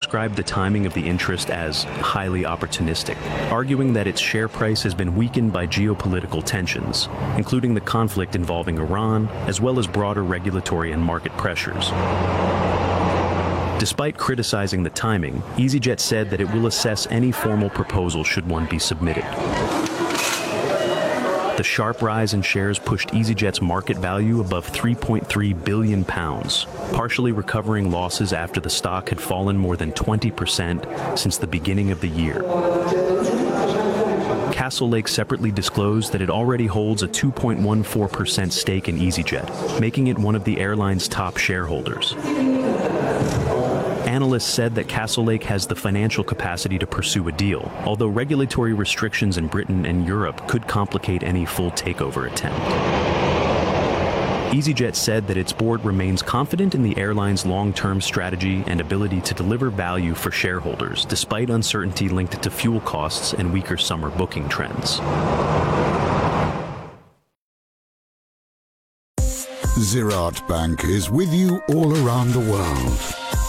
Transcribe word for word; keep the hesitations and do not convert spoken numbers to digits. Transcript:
described the timing of the interest as highly opportunistic, arguing that its share price has been weakened by geopolitical tensions, including the conflict involving Iran, as well as broader regulatory and market pressures. Despite criticizing the timing, EasyJet said that it will assess any formal proposal should one be submitted. The sharp rise in shares pushed EasyJet's market value above three point three billion pounds, partially recovering losses after the stock had fallen more than twenty percent since the beginning of the year. Castlelake separately disclosed that it already holds a two point one four percent stake in EasyJet, making it one of the airline's top shareholders. Analysts said that Castlelake has the financial capacity to pursue a deal, although regulatory restrictions in Britain and Europe could complicate any full takeover attempt. EasyJet said that its board remains confident in the airline's long-term strategy and ability to deliver value for shareholders, despite uncertainty linked to fuel costs and weaker summer booking trends. Ziraat Bank is with you all around the world.